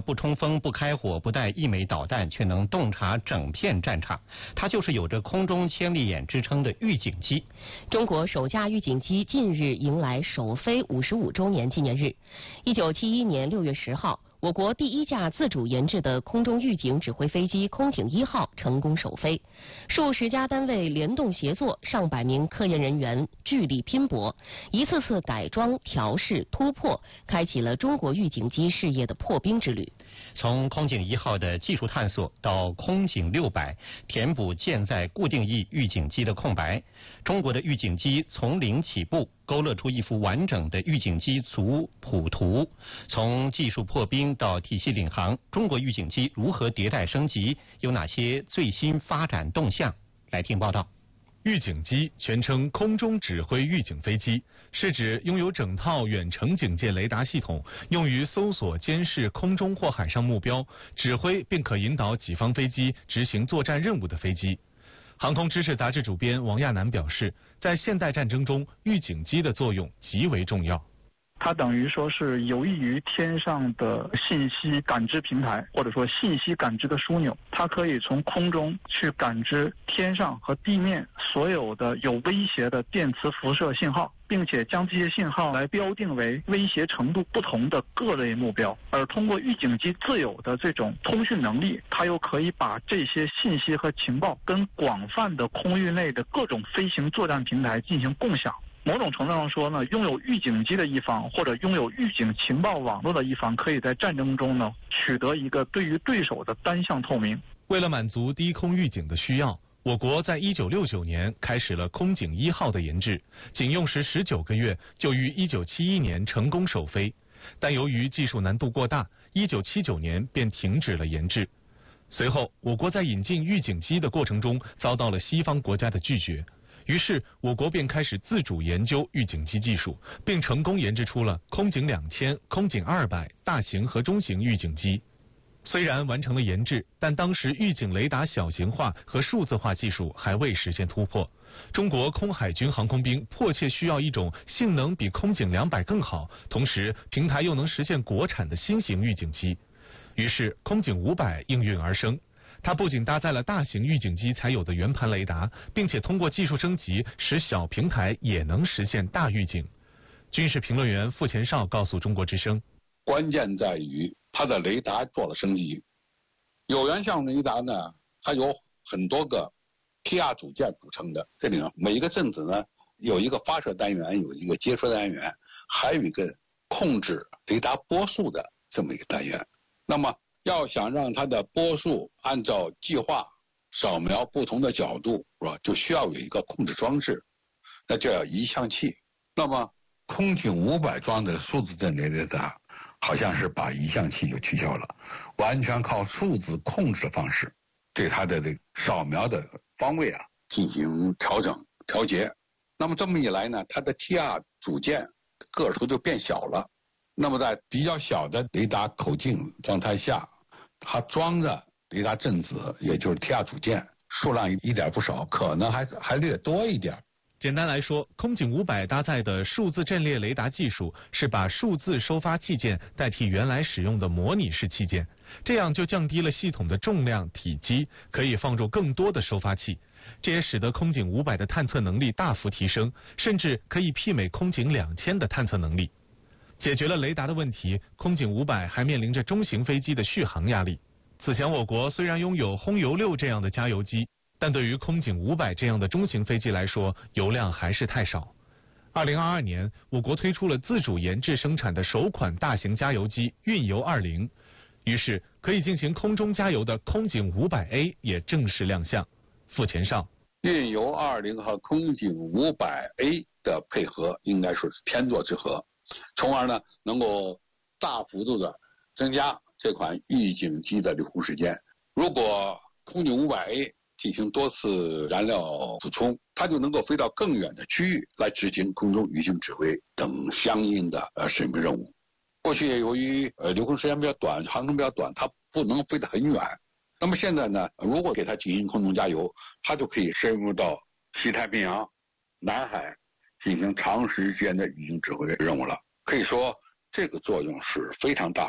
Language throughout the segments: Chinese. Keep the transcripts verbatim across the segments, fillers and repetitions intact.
不冲锋、不开火、不带一枚导弹，却能洞察整片战场。它就是有着空中千里眼之称的预警机。 中国首架预警机近日迎来首飞五十五周年纪念日。一九七一年六月十号，我国第一架自主研制的空中预警指挥飞机空警一号成功首飞，数十家单位联动协作，上百名科研人员聚力拼搏，一次次改装、调试、突破，开启了中国预警机事业的破冰之旅。 从空警一号的技术探索到空警六百，填补舰载固定翼预警机的空白，中国的预警机从零起步，勾勒出一幅完整的预警机族谱图。从技术破冰到体系领航，中国预警机如何迭代升级？有哪些最新发展动向？来听报道。 预警机全称空中指挥预警飞机，是指拥有整套远程警戒雷达系统，用于搜索、监视空中或海上目标，指挥并可引导己方飞机执行作战任务的飞机。航空知识杂志主编王亚楠表示，在现代战争中，预警机的作用极为重要。 它等于说是有益于天上的信息感知平台，或者说信息感知的枢纽。它可以从空中去感知天上和地面所有的有威胁的电磁辐射信号，并且将这些信号来标定为威胁程度不同的各类目标。而通过预警机自有的这种通讯能力，它又可以把这些信息和情报跟广泛的空域内的各种飞行作战平台进行共享。某种程度上说呢，拥有预警机的一方或者拥有预警情报网络的一方，可以在战争中呢取得一个对于对手的单向透明。 为了满足低空预警的需要，我国在一九六九年开始了空警一号的研制，仅用时十九个月就于一九七一年成功首飞。但由于技术难度过大，一九七九年便停止了研制。随后，我国在引进预警机的过程中遭到了西方国家的拒绝。于是，我国便开始自主研究预警机技术，并成功研制出了空警两千、空警二百大型和中型预警机。虽然完成了研制，但当时预警雷达小型化和数字化技术还未实现突破。中国空海军航空兵迫切需要一种性能比空警两百更好，同时平台又能实现国产的新型预警机。于是，空警五百应运而生。它不仅搭载了大型预警机才有的圆盘雷达，并且通过技术升级，使小平台也能实现大预警。军事评论员傅前绍告诉中国之声， 关键在于它的雷达做了升级。有源相雷达呢，它有很多个 T R 组件组成的，这里呢每一个阵子呢有一个发射单元，有一个接收单元，还有一个控制雷达波速的这么一个单元。那么要想让它的波速按照计划扫描不同的角度，是吧？就需要有一个控制装置，那就叫移向器。那么空警五百装的数字阵列雷达，好像是把移向器就取消了，完全靠数字控制的方式，对它的这个扫描的方位啊进行调整调节。那么这么一来呢，它的 T R 组件个头就变小了。那么在比较小的雷达口径状态下，它装的雷达阵子，也就是 T R 组件数量一点不少，可能还还略多一点。 简单来说，空警五百搭载的数字阵列雷达技术是把数字收发器件代替原来使用的模拟式器件，这样就降低了系统的重量体积，可以放入更多的收发器。这也使得空警五百的探测能力大幅提升，甚至可以媲美空警两千的探测能力。解决了雷达的问题，空警五百还面临着中型飞机的续航压力。此前我国虽然拥有轰油六这样的加油机，但对于空警五百这样的中型飞机来说，油量还是太少。二零二二年，我国推出了自主研制生产的首款大型加油机运油二零，于是可以进行空中加油的空警五百 A 也正式亮相。傅前绍， 运油二零和空警五百 A 的配合应该说是天作之合，从而呢能够大幅度的增加这款预警机的留空时间。如果空警五百 A 进行多次燃料补充，它就能够飞到更远的区域来执行空中预警指挥等相应的呃使命任务。过去由于呃留空时间比较短，航程比较短，它不能飞得很远。那么现在呢，如果给它进行空中加油，它就可以深入到西太平洋、南海进行长时间的预警指挥任务了。可以说这个作用是非常大的。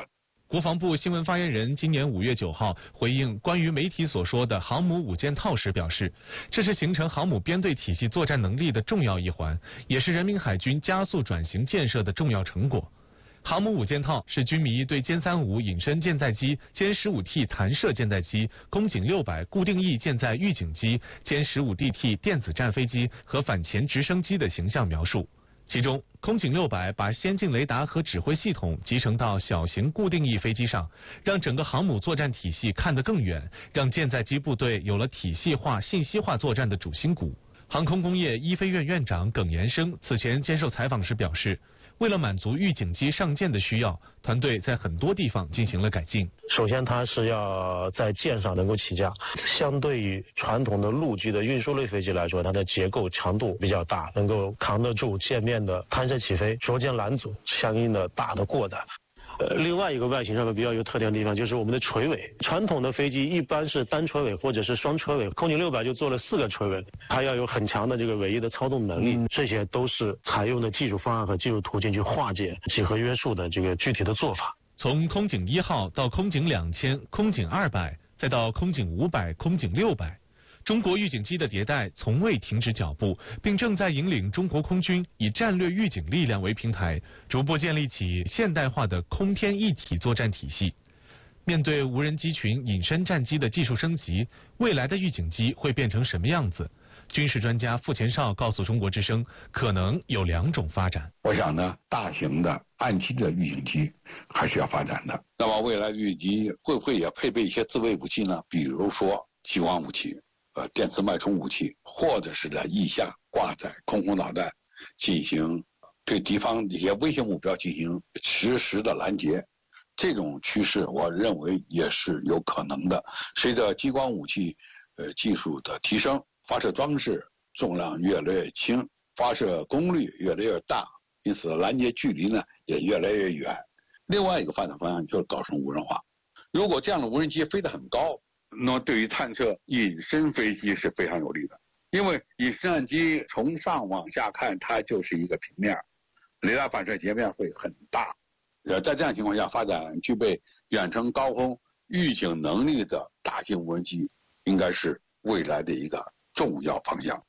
国防部新闻发言人今年五月九号回应关于媒体所说的航母五件套时表示，这是形成航母编队体系作战能力的重要一环，也是人民海军加速转型建设的重要成果。航母五件套是军迷对歼三五隐身舰载机、歼十五 T 弹射舰载机、空警六百固定翼舰载预警机、歼十五 D T 电子战飞机和反潜直升机的形象描述。其中，空警六百把先进雷达和指挥系统集成到小型固定翼飞机上，让整个航母作战体系看得更远，让舰载机部队有了体系化、信息化作战的主心骨。航空工业一飞院院长耿延生此前接受采访时表示，为了满足预警机上舰的需要，团队在很多地方进行了改进。 首先，它是要在舰上能够起降，相对于传统的陆基的运输类飞机来说，它的结构强度比较大，能够扛得住舰面的弹射起飞、着舰拦阻相应的大的过载。呃，另外一个外形上面比较有特点的地方就是我们的垂尾，传统的飞机一般是单垂尾或者是双垂尾，空警六百就做了四个垂尾，它要有很强的这个尾翼的操纵能力，这些都是采用的技术方案和技术途径去化解几何约束的这个具体的做法。 从空警一号到空警两千、空警二百，再到空警五百、空警六百。中国预警机的迭代从未停止脚步，并正在引领中国空军以战略预警力量为平台，逐步建立起现代化的空天一体作战体系。面对无人机群隐身战机的技术升级，未来的预警机会变成什么样子？军事专家傅前绍告诉中国之声，可能有两种发展。 我想呢，大型的岸基的预警机还是要发展的。那么未来的预警机会不会也配备一些自卫武器呢？比如说激光武器。呃，电磁脉冲武器，或者是在翼下挂载空空导弹，进行对敌方一些威胁目标进行实时的拦截，这种趋势我认为也是有可能的。随着激光武器呃技术的提升，发射装置重量越来越轻，发射功率越来越大，因此拦截距离呢也越来越远。另外一个发展方向就是搞成无人化。如果这样的无人机飞得很高，那么对于探测隐身飞机是非常有利的，因为隐身战机从上往下看，它就是一个平面，雷达反射截面会很大。呃，在这样情况下，发展具备远程高空预警能力的大型无人机，应该是未来的一个重要方向。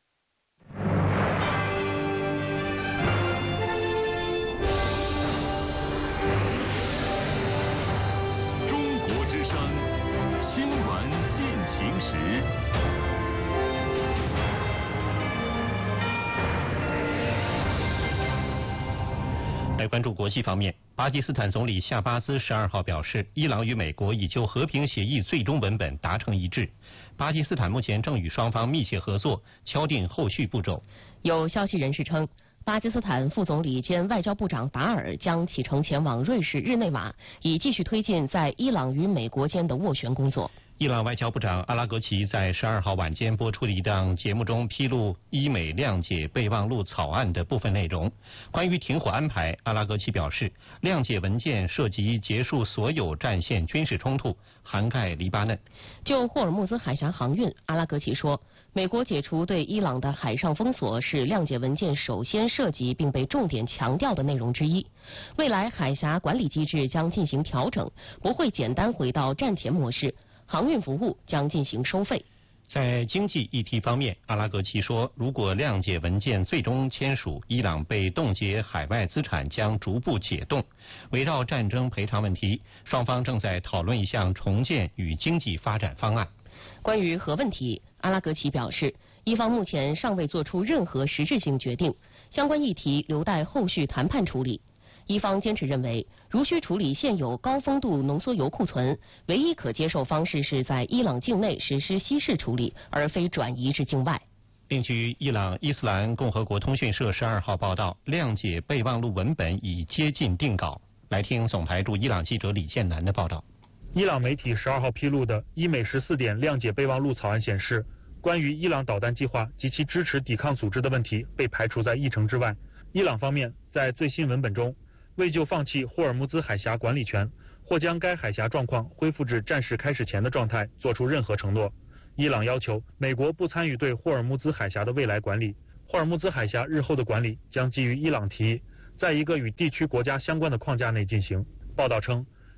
来关注国际方面，巴基斯坦总理夏巴兹十二号表示，伊朗与美国已就和平协议最终文本达成一致。巴基斯坦目前正与双方密切合作，敲定后续步骤。 有消息人士称，巴基斯坦副总理兼外交部长达尔将启程前往瑞士日内瓦，以继续推进在伊朗与美国间的斡旋工作。 伊朗外交部长阿拉格齐在十二号晚间播出的一档节目中披露伊美谅解备忘录草案的部分内容。关于停火安排，阿拉格齐表示，谅解文件涉及结束所有战线军事冲突，涵盖黎巴嫩。 就霍尔木兹海峡航运，阿拉格齐说，美国解除对伊朗的海上封锁是谅解文件首先涉及并被重点强调的内容之一。未来海峡管理机制将进行调整，不会简单回到战前模式。航运服务将进行收费。 在经济议题方面，阿拉格齐说，如果谅解文件最终签署，伊朗被冻结海外资产将逐步解冻。围绕战争赔偿问题，双方正在讨论一项重建与经济发展方案。 关于核问题，阿拉格齐表示，伊方目前尚未做出任何实质性决定，相关议题留待后续谈判处理。伊方坚持认为，如需处理现有高丰度浓缩铀库存，唯一可接受方式是在伊朗境内实施稀释处理，而非转移至境外。 另据伊朗伊斯兰共和国通讯社十二号报道，谅解备忘录文本已接近定稿。来听总台驻伊朗记者李建南的报道。 伊朗媒体十二号披露的伊美十四点谅解备忘录草案显示，关于伊朗导弹计划及其支持抵抗组织的问题被排除在议程之外。伊朗方面在最新文本中未就放弃霍尔木兹海峡管理权或将该海峡状况恢复至战事开始前的状态做出任何承诺。伊朗要求美国不参与对霍尔木兹海峡的未来管理，霍尔木兹海峡日后的管理将基于伊朗提议，在一个与地区国家相关的框架内进行。报道称，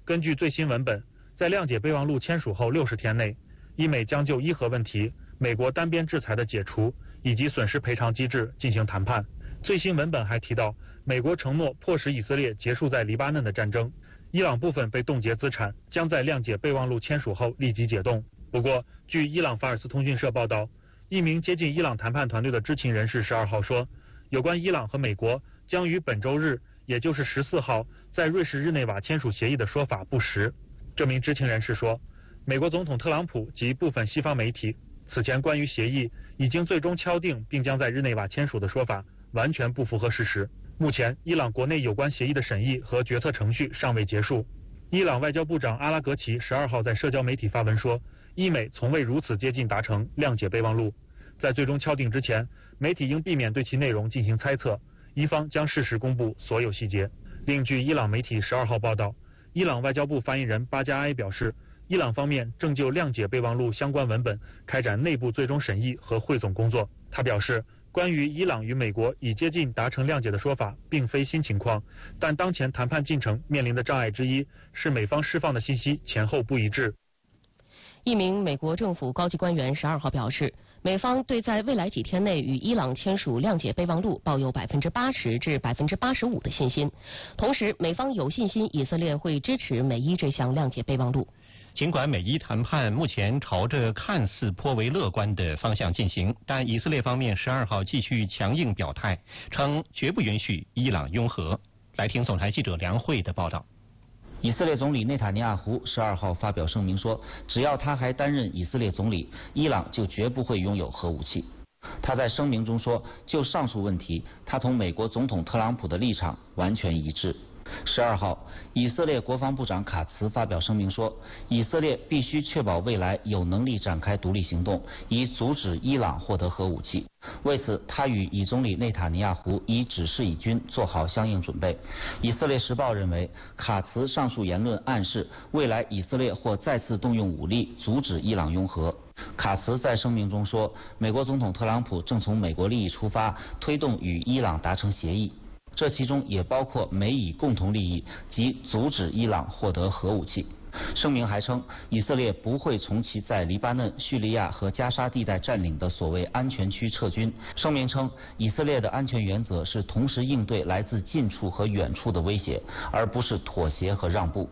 根据最新文本，在谅解备忘录签署后六十天内，伊美将就伊核问题、美国单边制裁的解除以及损失赔偿机制进行谈判。最新文本还提到，美国承诺迫使以色列结束在黎巴嫩的战争，伊朗部分被冻结资产将在谅解备忘录签署后立即解冻。不过，据伊朗法尔斯通讯社报道，一名接近伊朗谈判团队的知情人士十二号说，有关伊朗和美国将于本周日，也就是十四号，在瑞士日内瓦签署协议的说法不实。这名知情人士说，美国总统特朗普及部分西方媒体此前关于协议已经最终敲定并将在日内瓦签署的说法完全不符合事实。目前，伊朗国内有关协议的审议和决策程序尚未结束。伊朗外交部长阿拉格齐十二号在社交媒体发文说，伊美从未如此接近达成谅解备忘录。在最终敲定之前，媒体应避免对其内容进行猜测，伊方将适时公布所有细节。另据伊朗媒体十二号报道，伊朗外交部发言人巴加埃表示，伊朗方面正就谅解备忘录相关文本开展内部最终审议和汇总工作。他表示，关于伊朗与美国已接近达成谅解的说法并非新情况，但当前谈判进程面临的障碍之一是美方释放的信息前后不一致。 一名美国政府高级官员十二号表示，美方对在未来几天内与伊朗签署谅解备忘录抱有百分之八十至百分之八十五的信心，同时美方有信心以色列会支持美伊这项谅解备忘录。 尽管美伊谈判目前朝着看似颇为乐观的方向进行，但以色列方面十二号继续强硬表态，称绝不允许伊朗拥核。来听总台记者梁慧的报道。 以色列总理内塔尼亚胡十二号发表声明说，只要他还担任以色列总理，伊朗就绝不会拥有核武器。他在声明中说，就上述问题，他同美国总统特朗普的立场完全一致。十二号，以色列国防部长卡茨发表声明说，以色列必须确保未来有能力展开独立行动，以阻止伊朗获得核武器。为此，他与以总理内塔尼亚胡已指示以军做好相应准备。以色列时报认为，卡茨上述言论暗示未来以色列或再次动用武力阻止伊朗拥核。卡茨在声明中说，美国总统特朗普正从美国利益出发，推动与伊朗达成协议。这其中也包括美以共同利益及阻止伊朗获得核武器。声明还称，以色列不会从其在黎巴嫩、叙利亚和加沙地带占领的所谓安全区撤军。声明称，以色列的安全原则是同时应对来自近处和远处的威胁，而不是妥协和让步。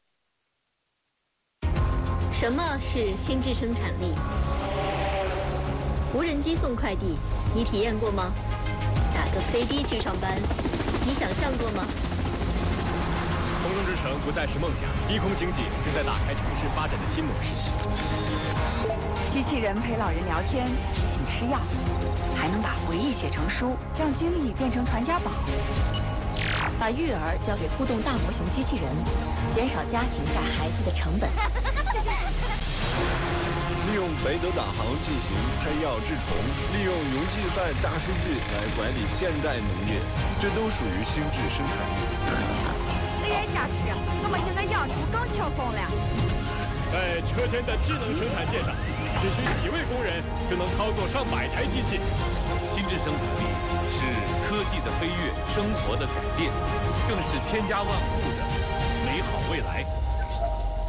什么是心智生产力？无人机送快递，你体验过吗？打个飞的去上班，你想象过吗？ 空中之城不再是梦想，低空经济正在打开城市发展的新模式。 机器人陪老人聊天，提醒吃药，还能把回忆写成书，让经历变成传家宝。 把育儿交给互动大模型机器人，减少家庭带孩子的成本。 利用北斗导航进行配药治虫，利用云计算大数据来管理现代农业，这都属于心智生产力。 没人家吃，我们现在养猪更轻松了。 在车间的智能生产线上，只需几位工人就能操作上百台机器。心智生产力是科技的飞跃，生活的改变，更是千家万户的美好未来。